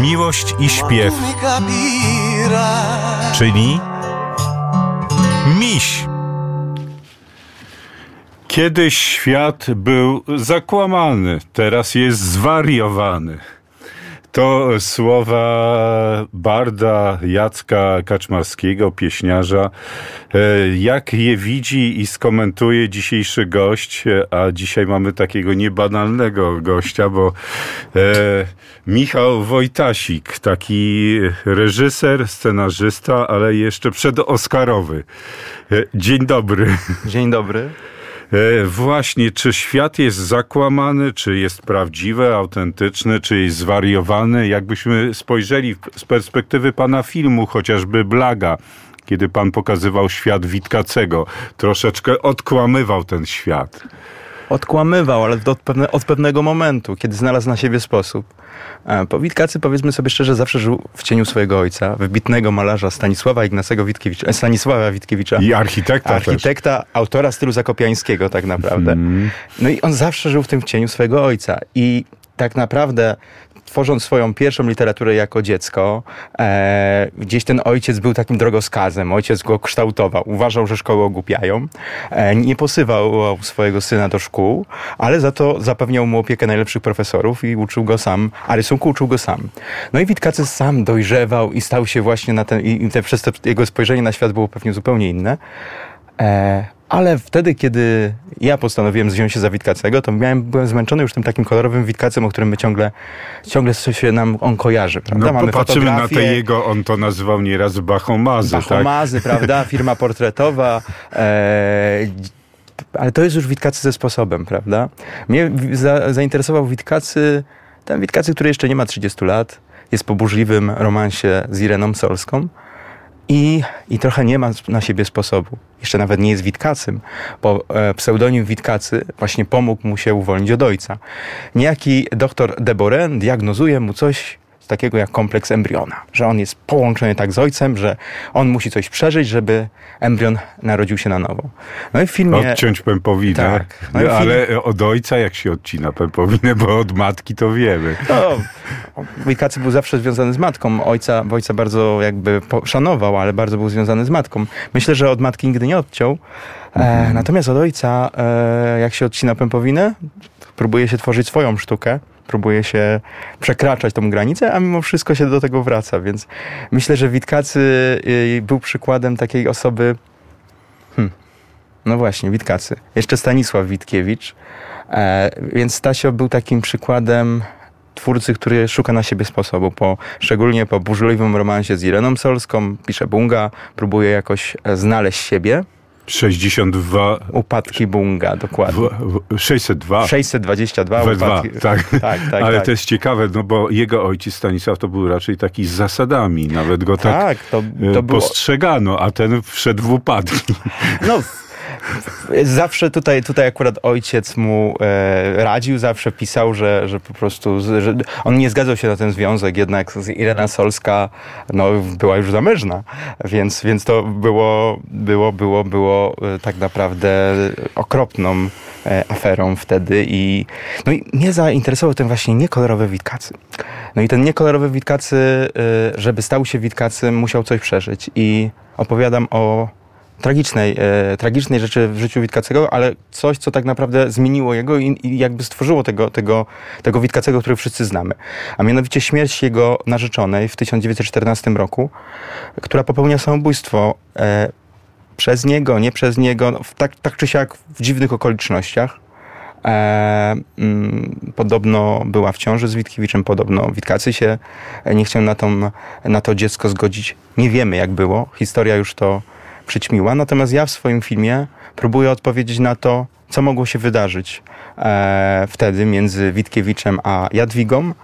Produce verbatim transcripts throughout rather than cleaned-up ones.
Miłość i śpiew, czyli miś. Kiedyś świat był zakłamany, teraz jest zwariowany. To słowa barda Jacka Kaczmarskiego, pieśniarza. Jak je widzi i skomentuje dzisiejszy gość, a dzisiaj mamy takiego niebanalnego gościa, bo e, Michał Wojtasik, taki reżyser, scenarzysta, ale jeszcze przedoskarowy. E, dzień dobry. Dzień dobry. E, właśnie, czy świat jest zakłamany, czy jest prawdziwy, autentyczny, czy jest zwariowany? Jakbyśmy spojrzeli z perspektywy pana filmu, chociażby Blaga, kiedy pan pokazywał świat Witkacego, troszeczkę odkłamywał ten świat. Odkłamywał, ale od, pewne, od pewnego momentu, kiedy znalazł na siebie sposób. Po Witkacy, powiedzmy sobie szczerze, zawsze żył w cieniu swojego ojca, wybitnego malarza Stanisława Ignacego Witkiewicza, Stanisława Witkiewicza. I architekta Architekta, też. autora stylu zakopiańskiego tak naprawdę. Hmm. No i on zawsze żył w tym cieniu swojego ojca. I tak naprawdę tworząc swoją pierwszą literaturę jako dziecko, e, gdzieś ten ojciec był takim drogowskazem. Ojciec go kształtował. Uważał, że szkoły ogłupiają. E, nie posyłał swojego syna do szkół, ale za to zapewniał mu opiekę najlepszych profesorów i uczył go sam, a rysunku uczył go sam. No i Witkacy sam dojrzewał i stał się właśnie na ten, i te, przez to jego spojrzenie na świat było pewnie zupełnie inne. E, Ale wtedy, kiedy ja postanowiłem wziąć się za Witkacego, to miałem, byłem zmęczony już tym takim kolorowym Witkacem, o którym my ciągle, ciągle się nam on kojarzy. Prawda? No, Mamy popatrzymy na fotografię, te jego, on to nazywał nieraz bachomazy. bachomazy, tak? prawda? Firma portretowa. E, ale to jest już Witkacy ze sposobem, prawda? Mnie za, zainteresował Witkacy, ten Witkacy, który jeszcze nie ma trzydziestu lat, jest po burzliwym romansie z Ireną Solską. I, I trochę nie ma na siebie sposobu. Jeszcze nawet nie jest Witkacym, bo e, pseudonim Witkacy właśnie pomógł mu się uwolnić od ojca. Niejaki doktor Deboren diagnozuje mu coś takiego jak kompleks embriona. Że on jest połączony tak z ojcem, że on musi coś przeżyć, żeby embrion narodził się na nowo. No i w filmie... Odciąć pępowinę. Tak. No, no film... Ale od ojca jak się odcina pępowinę, bo od matki to wiemy. No, Witkacy był zawsze związany z matką. Ojca, ojca bardzo jakby szanował, ale bardzo był związany z matką. Myślę, że od matki nigdy nie odciął. Mhm. E, natomiast od ojca, e, jak się odcina pępowinę, próbuje się tworzyć swoją sztukę. Próbuje się przekraczać tą granicę, a mimo wszystko się do tego wraca. Więc myślę, że Witkacy y, był przykładem takiej osoby... Hmm. No właśnie, Witkacy. Jeszcze Stanisław Witkiewicz. E, więc Stasio był takim przykładem twórcy, który szuka na siebie sposobu. Po, szczególnie po burzliwym romansie z Ireną Solską. Pisze Bunga, próbuje jakoś znaleźć siebie. sześćdziesiąt dwa Upadki Bunga, dokładnie. W, w, sześćset dwa sześćset dwadzieścia dwa We upadki. dwa, tak. tak, tak Ale tak. to jest ciekawe, no bo jego ojciec Stanisław to był raczej taki z zasadami. Nawet go tak, tak to, to postrzegano, a ten wszedł w upadki. No, zawsze tutaj, tutaj akurat ojciec mu e, radził, zawsze pisał, że, że po prostu, że on nie zgadzał się na ten związek, jednak Irena Solska no, była już zamężna, więc, więc to było, było, było, było tak naprawdę okropną e, aferą wtedy i, no i mnie zainteresował ten właśnie niekolorowy Witkacy. No i ten niekolorowy Witkacy, e, żeby stał się Witkacym, musiał coś przeżyć i opowiadam o tragicznej, e, tragicznej rzeczy w życiu Witkacego, ale coś, co tak naprawdę zmieniło jego i, i jakby stworzyło tego, tego, tego Witkacego, który wszyscy znamy. A mianowicie śmierć jego narzeczonej w tysiąc dziewięćset czternastym roku, która popełnia samobójstwo e, przez niego, nie przez niego, no, tak, tak czy siak w dziwnych okolicznościach. E, mm, podobno była w ciąży z Witkiewiczem, podobno Witkacy się nie chciał na, tą, na to dziecko zgodzić. Nie wiemy, jak było. Historia już to przyćmiła. Natomiast ja w swoim filmie próbuję odpowiedzieć na to, co mogło się wydarzyć e, wtedy między Witkiewiczem a Jadwigą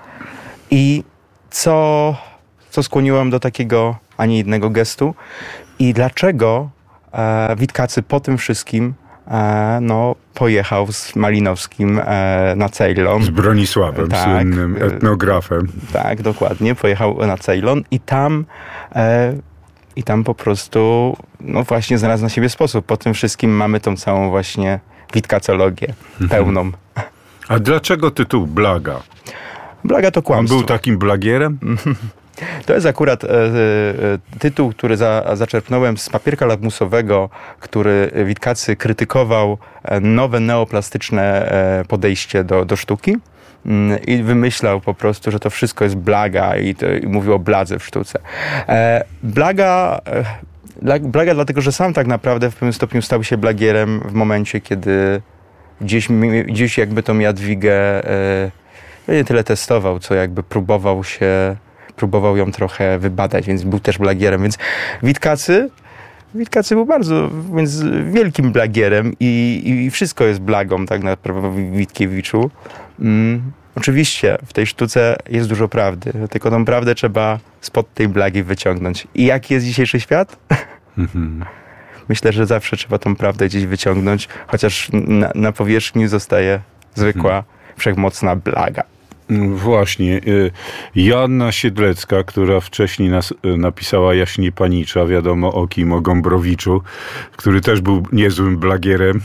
i co, co skłoniło mnie do takiego, a nie innego gestu i dlaczego e, Witkacy po tym wszystkim e, no, pojechał z Malinowskim e, na Ceylon. Z Bronisławem, tak, słynnym etnografem. Tak, dokładnie. Pojechał na Ceylon i tam e, I tam po prostu, no właśnie znalazł na siebie sposób. Po tym wszystkim mamy tą całą właśnie witkacologię pełną. A dlaczego tytuł Blaga? Blaga to kłamstwo. On był takim blagierem? To jest akurat e, e, tytuł, który za, zaczerpnąłem z papierka lakmusowego, który Witkacy krytykował nowe neoplastyczne e, podejście do, do sztuki mm, i wymyślał po prostu, że to wszystko jest blaga i, to, i mówił o bladze w sztuce. E, blaga, e, blaga dlatego, że sam tak naprawdę w pewnym stopniu stał się blagierem w momencie, kiedy gdzieś, gdzieś jakby tą Jadwigę e, nie tyle testował, co jakby próbował się próbował ją trochę wybadać, więc był też blagierem. Więc Witkacy, Witkacy był bardzo więc wielkim blagierem i, i wszystko jest blagą tak naprawdę w Witkiewiczu. Mm, oczywiście w tej sztuce jest dużo prawdy, tylko tą prawdę trzeba spod tej blagi wyciągnąć. I jaki jest dzisiejszy świat? Mm-hmm. Myślę, że zawsze trzeba tą prawdę gdzieś wyciągnąć, chociaż na, na powierzchni zostaje zwykła, mm-hmm. wszechmocna blaga. Właśnie. Joanna Siedlecka, która wcześniej nas, napisała Jaśnie Panicza, wiadomo o kim, o Gombrowiczu, który też był niezłym blagierem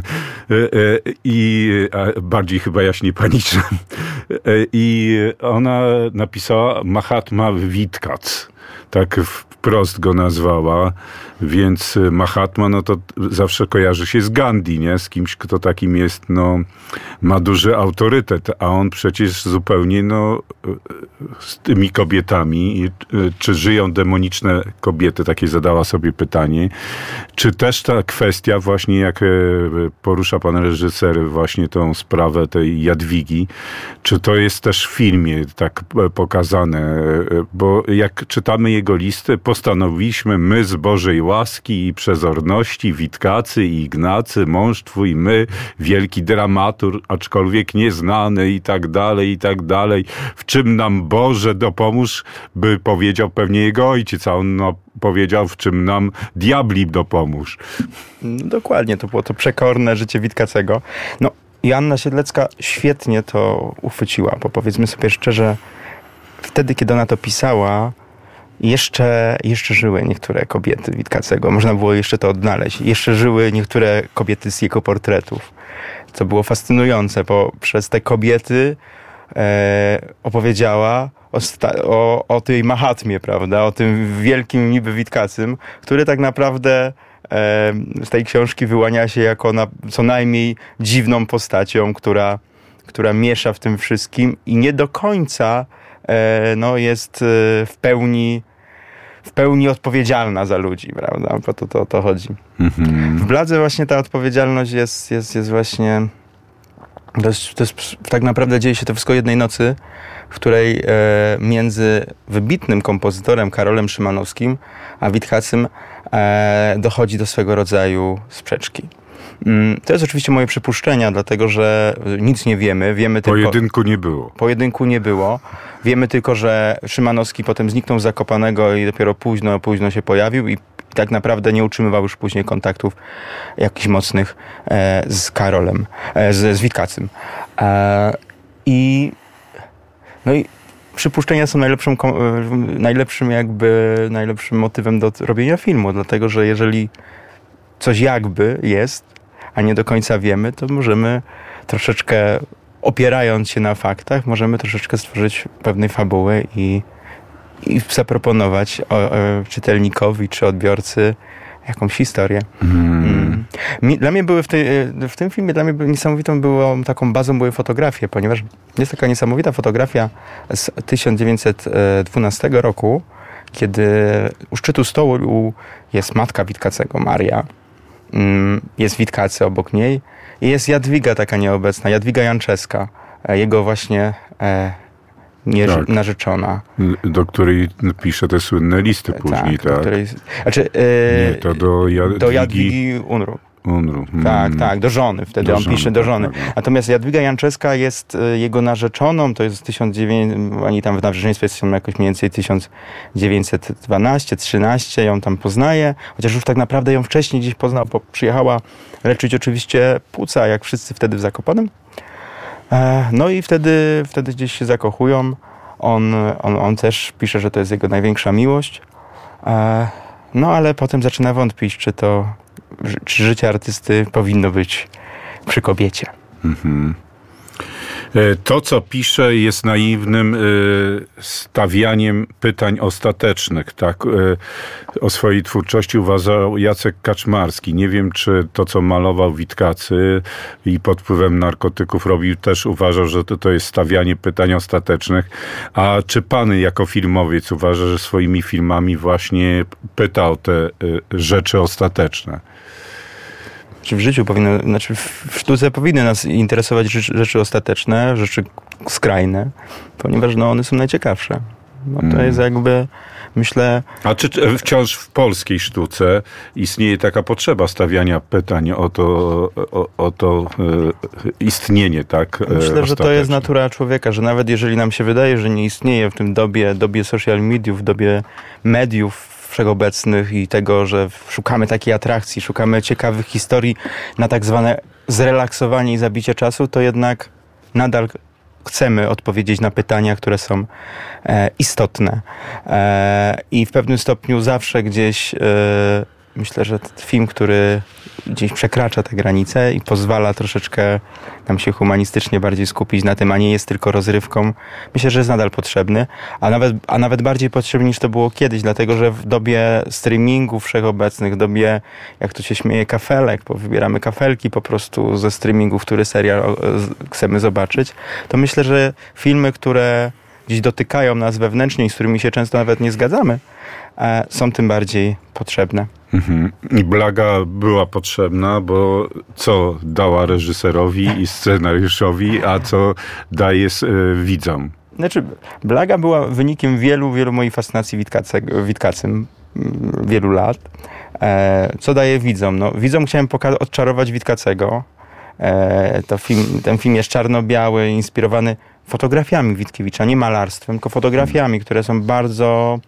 i bardziej chyba Jaśnie Paniczem. I ona napisała Mahatma Witkac. Tak wprost go nazwała, więc Mahatma, no to zawsze kojarzy się z Gandhi, nie? Z kimś, kto takim jest, no, ma duży autorytet, a on przecież zupełnie, no, z tymi kobietami, czy żyją demoniczne kobiety, takie zadała sobie pytanie, czy też ta kwestia właśnie, jak porusza pan reżyser właśnie tą sprawę tej Jadwigi, czy to jest też w filmie tak pokazane, bo jak czytamy jego listy, postanowiliśmy my z Bożej łaski i przezorności, Witkacy i Ignacy, mąż twój, my, wielki dramatur, aczkolwiek nieznany i tak dalej, i tak dalej. W czym nam Boże dopomóż, by powiedział pewnie jego ojciec, a on no, powiedział, w czym nam diabli dopomóż. No, dokładnie, to było to przekorne życie Witkacego. No, Joanna Siedlecka świetnie to uchwyciła, bo powiedzmy sobie szczerze, wtedy, kiedy ona to pisała, Jeszcze, jeszcze żyły niektóre kobiety Witkacego. Można było jeszcze to odnaleźć. Jeszcze żyły niektóre kobiety z jego portretów. Co było fascynujące, bo przez te kobiety e, opowiedziała o, sta- o, o tej Mahatmie, prawda? O tym wielkim niby Witkacym, który tak naprawdę e, z tej książki wyłania się jako na, co najmniej dziwną postacią, która, która miesza w tym wszystkim i nie do końca no, jest w pełni, w pełni odpowiedzialna za ludzi, prawda? Bo to, to, o to chodzi. Mm-hmm. W Bladze właśnie ta odpowiedzialność jest, jest, jest właśnie... To jest, to jest, tak naprawdę dzieje się to wszystko jednej nocy, w której e, między wybitnym kompozytorem Karolem Szymanowskim a Witkacym e, dochodzi do swego rodzaju sprzeczki. To jest oczywiście moje przypuszczenia, dlatego że nic nie wiemy. Wiemy tylko, pojedynku nie było. Pojedynku nie było. Wiemy tylko, że Szymanowski potem zniknął z Zakopanego i dopiero późno, późno się pojawił i tak naprawdę nie utrzymywał już później kontaktów jakichś mocnych e, z Karolem, e, z, z Witkacym. E, I no i przypuszczenia są najlepszym, najlepszym jakby najlepszym motywem do robienia filmu, dlatego że jeżeli coś jakby jest, a nie do końca wiemy, to możemy troszeczkę, opierając się na faktach, możemy troszeczkę stworzyć pewnej fabuły i, i zaproponować o, o, czytelnikowi czy odbiorcy jakąś historię. Mm. Mm. Mi, dla mnie były w, tej, w tym filmie, dla mnie niesamowitą było, taką bazą były fotografie, ponieważ jest taka niesamowita fotografia z tysiąc dziewięćset dwunastego roku, kiedy u szczytu stołu jest matka Witkacego, Maria. Jest Witkacy obok niej i jest Jadwiga taka nieobecna, Jadwiga Janczewska, jego właśnie e, nie, tak. narzeczona. Do której pisze te słynne listy później, tak? tak? Do której, znaczy, e, nie, to do Jadwigi, do Jadwigi Unru. Unru. Hmm. Tak, tak, do żony wtedy, do on żony, pisze do żony. Tak, tak. Natomiast Jadwiga Janczewska jest jego narzeczoną, to jest tysiąc dziewięćset, oni tam w narzeczeństwie są jakoś mniej więcej tysiąc dziewięćset dwanaście trzynaście, ją tam poznaje, chociaż już tak naprawdę ją wcześniej gdzieś poznał, bo przyjechała leczyć oczywiście płuca, jak wszyscy wtedy w Zakopanem. No i wtedy, wtedy gdzieś się zakochują. On, on, on też pisze, że to jest jego największa miłość. No ale potem zaczyna wątpić, czy to czy życie artysty powinno być przy kobiecie. Mm-hmm. To, co pisze, jest naiwnym stawianiem pytań ostatecznych. Tak o swojej twórczości uważał Jacek Kaczmarski. Nie wiem, czy to, co malował Witkacy i pod wpływem narkotyków robił, też uważał, że to, to jest stawianie pytań ostatecznych. A czy pan jako filmowiec uważa, że swoimi filmami właśnie pyta o te rzeczy ostateczne? Czy w życiu powinno, znaczy w sztuce powinny nas interesować rzeczy, rzeczy ostateczne, rzeczy skrajne, ponieważ no, one są najciekawsze. No, to mm. jest jakby, myślę... A czy wciąż w polskiej sztuce istnieje taka potrzeba stawiania pytań o to, o, o to e, istnienie, tak? Myślę, ostateczne. Że to jest natura człowieka, że nawet jeżeli nam się wydaje, że nie istnieje w tym dobie, dobie social mediów, w dobie mediów wszechobecnych i tego, że szukamy takiej atrakcji, szukamy ciekawych historii na tak zwane zrelaksowanie i zabicie czasu, to jednak nadal chcemy odpowiedzieć na pytania, które są e, istotne. E, I w pewnym stopniu zawsze gdzieś e, myślę, że film, który gdzieś przekracza te granice i pozwala troszeczkę nam się humanistycznie bardziej skupić na tym, a nie jest tylko rozrywką, myślę, że jest nadal potrzebny, a nawet, a nawet bardziej potrzebny niż to było kiedyś, dlatego że w dobie streamingów wszechobecnych, w dobie, jak to się śmieje, kafelek, bo wybieramy kafelki po prostu ze streamingów, który serial chcemy zobaczyć, to myślę, że filmy, które gdzieś dotykają nas wewnętrznie i z którymi się często nawet nie zgadzamy, są tym bardziej potrzebne. Mhm. I Blaga była potrzebna, bo co dała reżyserowi i scenariuszowi, a co daje y, widzom? Znaczy, Blaga była wynikiem wielu, wielu moich fascynacji Witkacym, wielu lat. E, co daje widzom? No, widzom chciałem poka- odczarować Witkacego. E, to film, ten film jest czarno-biały, inspirowany fotografiami Witkiewicza, nie malarstwem, tylko fotografiami, które są bardzo...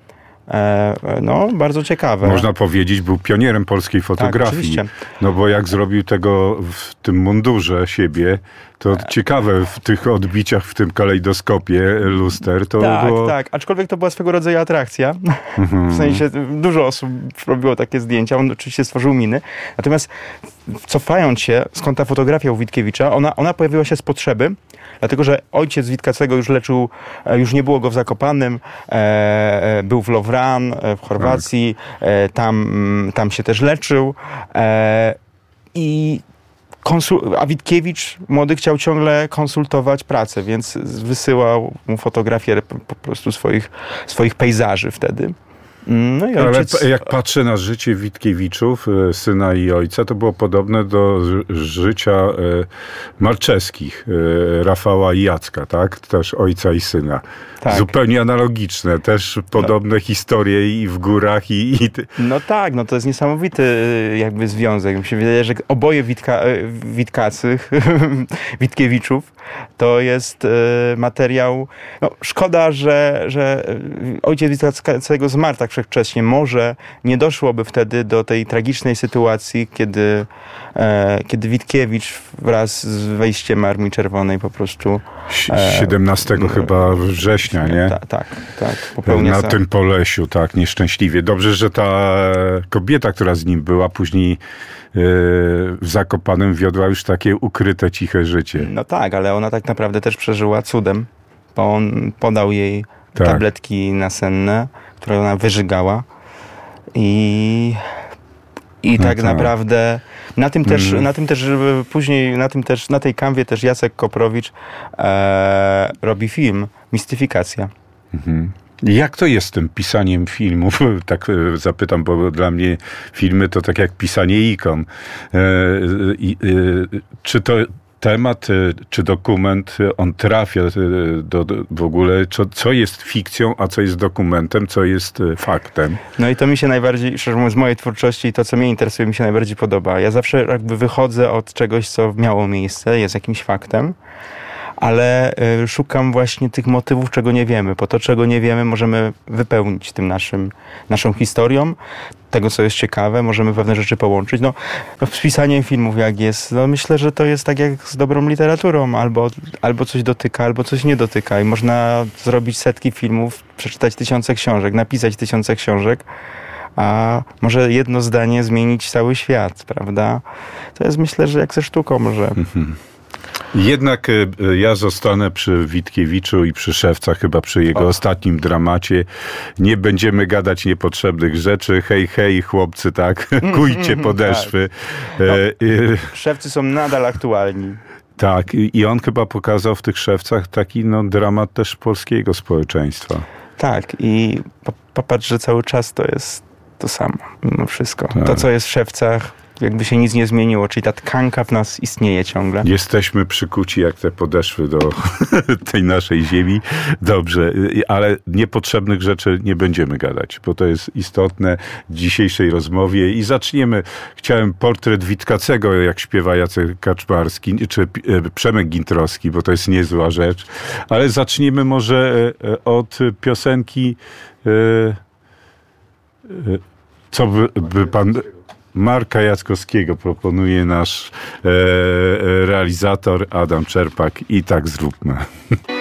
no, bardzo ciekawe. Można powiedzieć, był pionierem polskiej fotografii. Tak, no bo jak zrobił tego w tym mundurze siebie, to e... ciekawe w tych odbiciach, w tym kalejdoskopie luster, to tak, było... Tak, tak. Aczkolwiek to była swego rodzaju atrakcja. Mm-hmm. W sensie dużo osób robiło takie zdjęcia. On oczywiście stworzył miny. Natomiast cofając się, skąd ta fotografia u Witkiewicza, ona, ona pojawiła się z potrzeby, dlatego, że ojciec Witkacego już leczył, już nie było go w Zakopanem, e, był w Lovran, w Chorwacji, tak. e, tam, tam się też leczył e, i konsul- a Witkiewicz młody chciał ciągle konsultować pracę, więc wysyłał mu fotografię po prostu swoich, swoich pejzaży wtedy. No i ojciec... Ale jak patrzę na życie Witkiewiczów, syna i ojca, to było podobne do życia Malczewskich, Rafała i Jacka, tak? Też ojca i syna. Tak. Zupełnie analogiczne, też podobne no. historie i w górach i, i... No tak, no to jest niesamowity jakby związek. Mi się wydaje, że oboje Witka, Witkacych, Witkiewiczów, to jest materiał... No, szkoda, że, że ojciec Witkacego zmarł tak wcześnie. Może nie doszłoby wtedy do tej tragicznej sytuacji, kiedy, e, kiedy Witkiewicz wraz z wejściem Armii Czerwonej po prostu... E, siedemnastego e, chyba września, nie? Tak, tak, tak. Popełnia na sam. tym Polesiu, tak, nieszczęśliwie. Dobrze, że ta kobieta, która z nim była, później e, w Zakopanem wiodła już takie ukryte, ciche życie. No tak, ale ona tak naprawdę też przeżyła cudem, bo on podał jej tak. tabletki nasenne, które ona wyżygała i, i no tak, tak naprawdę na tym też, mm. na tym też później, na tym też, na tej kanwie też Jacek Koprowicz e, robi film Mistyfikacja. Mhm. Jak to jest z tym pisaniem filmów? Tak zapytam, bo dla mnie filmy to tak jak pisanie ikon. E, e, e, czy to temat czy dokument, on trafia do, do w ogóle, co, co jest fikcją, a co jest dokumentem, co jest faktem. No i to mi się najbardziej, szczerze mówiąc, z mojej twórczości, to co mnie interesuje, mi się najbardziej podoba. Ja zawsze jakby wychodzę od czegoś, co miało miejsce, jest jakimś faktem, ale y, szukam właśnie tych motywów, czego nie wiemy, bo to, czego nie wiemy, możemy wypełnić tym naszym, naszą historią, tego, co jest ciekawe, możemy pewne rzeczy połączyć. No, no z pisaniem filmów jak jest, no myślę, że to jest tak jak z dobrą literaturą, albo, albo coś dotyka, albo coś nie dotyka i można zrobić setki filmów, przeczytać tysiące książek, napisać tysiące książek, a może jedno zdanie zmienić cały świat, prawda? To jest, myślę, że jak ze sztuką, że... Jednak ja zostanę przy Witkiewiczu i przy Szewcach, chyba przy jego o. ostatnim dramacie. Nie będziemy gadać niepotrzebnych rzeczy. Hej, hej, chłopcy, tak, kujcie podeszwy. Tak. No, Szewcy są nadal aktualni. Tak, i on chyba pokazał w tych Szewcach taki no, dramat też polskiego społeczeństwa. Tak, i popatrz, że cały czas to jest to samo, mimo wszystko. Tak. To, co jest w Szewcach, jakby się nic nie zmieniło, czyli ta tkanka w nas istnieje ciągle. Jesteśmy przykuci jak te podeszwy do tej naszej ziemi. Dobrze, ale niepotrzebnych rzeczy nie będziemy gadać, bo to jest istotne w dzisiejszej rozmowie. I zaczniemy. Chciałem portret Witkacego, jak śpiewa Jacek Kaczmarski, czy Przemek Gintrowski, bo to jest niezła rzecz. Ale zaczniemy może od piosenki, co by, by pan... Marka Jackowskiego proponuje nasz e, realizator Adam Czerpak i tak zróbmy.